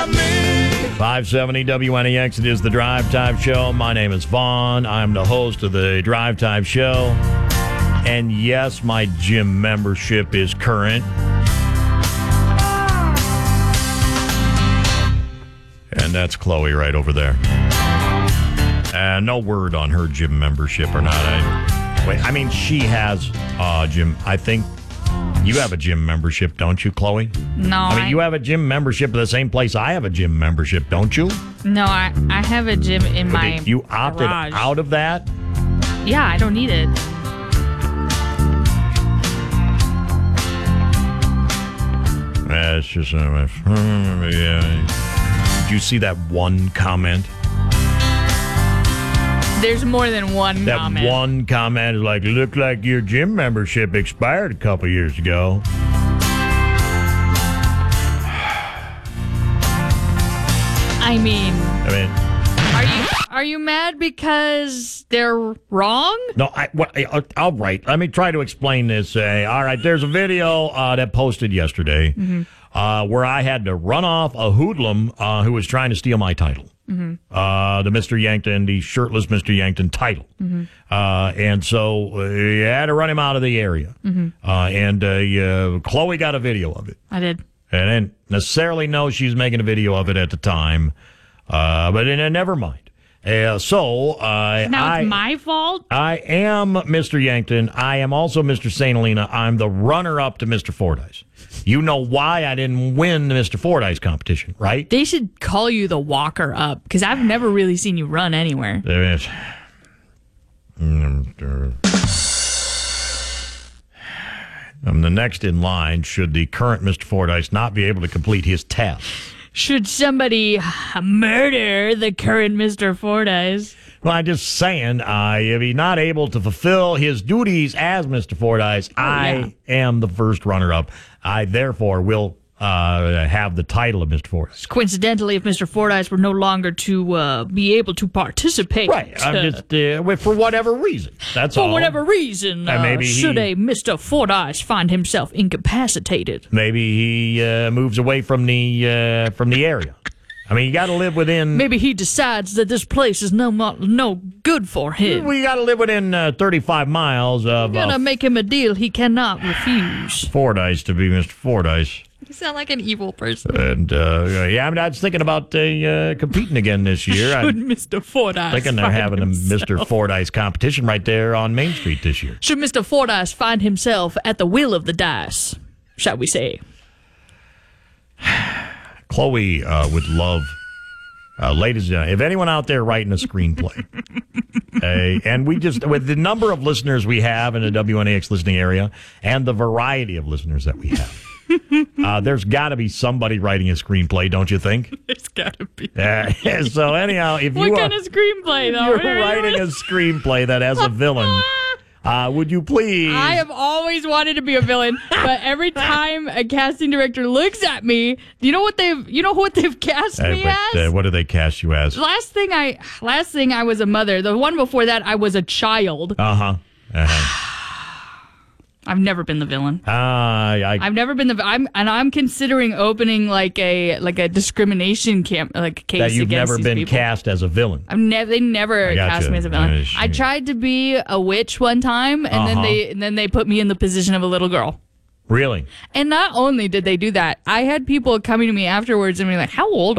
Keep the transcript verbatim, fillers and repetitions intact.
five seventy W N E X, it is the Drive Time Show. My name is Vaughn. I'm the host of the Drive Time Show. And yes, my gym membership is current. And that's Chloe right over there. Uh, no word on her gym membership or not. I, wait, I mean, she has uh, gym. I think you have a gym membership, don't you, Chloe? No. I mean, I, you have a gym membership at the same place I have a gym membership, don't you? No, I, I have a gym in my But you opted garage. out of that? Yeah, I don't need it. Yeah, it's just... Uh, yeah. Did you see that one comment? There's more than one That comment. one comment is like, looked like your gym membership expired a couple years ago. I mean, I mean, are you are you mad because they're wrong? no, I, what, I, all right. Let me try to explain this. Uh, all right, there's a video uh, that posted yesterday Mm-hmm. uh, where I had to run off a hoodlum uh, who was trying to steal my title. Mm-hmm. Uh, the Mister Yankton, the shirtless Mister Yankton title. Mm-hmm. Uh, and so uh, you had to run him out of the area. Mm-hmm. Uh, and uh, uh, Chloe got a video of it. I did. I didn't necessarily know she's making a video of it at the time, uh, but uh, never mind. Uh, so uh, Now I, it's my fault? I am Mister Yankton. I am also Mister Saint Helena. I'm the runner-up to Mister Fordyce. You know why I didn't win the Mister Fordyce competition, right? They should call you the walker up because I've never really seen you run anywhere. There is. I'm the next in line should the current Mister Fordyce not be able to complete his task. Should somebody murder the current Mister Fordyce? Well, I'm just saying, uh, if he's not able to fulfill his duties as Mister Fordyce, Oh, I am the first runner-up. I, therefore, will uh, have the title of Mister Fordyce. Coincidentally, if Mister Fordyce were no longer to uh, be able to participate, Right. I'm just, uh, with- for whatever reason. That's for all. whatever reason, Uh, uh, maybe he- should a Mister Fordyce find himself incapacitated? Maybe he uh, moves away from the uh, from the area. I mean, you got to live within... Maybe he decides that this place is no mo- no good for him. We got to live within uh, thirty-five miles of We're gonna uh, make him a deal he cannot refuse. Fordyce to be Mister Fordyce. You sound like an evil person. And, uh, yeah, I mean, I was thinking about uh, uh, competing again this year. Should I'm Mister Fordyce thinking they're find having a himself- Mister Fordyce competition right there on Main Street this year. Should Mister Fordyce find himself at the will of the dice, shall we say? Chloe uh, would love, uh, ladies and gentlemen, if anyone out there writing a screenplay, uh, and we just, with the number of listeners we have in the W N A X listening area and the variety of listeners that we have, uh, there's got to be somebody writing a screenplay, don't you think? There's gotta be. Uh, so anyhow, if What you kind are of screenplay, though? you're writing a screenplay that has a villain, uh, would you please? I have always wanted to be a villain, but every time a casting director looks at me, you know what they've you know what they've cast Uh, me but, as? uh, what do they cast you as? Last thing I last thing I was a mother. The one before that I was a child. Uh huh. Uh-huh. I've never been the villain. Uh, I, I've never been the I'm and I'm considering opening like a like a discrimination camp like case that you've against never these been people. cast as a villain. I've never they never I gotcha. cast me as a villain. Uh, sh- I tried to be a witch one time and then Uh-huh. they and then they put me in the position of a little girl. Really? And not only did they do that, I had people coming to me afterwards and be like, "How old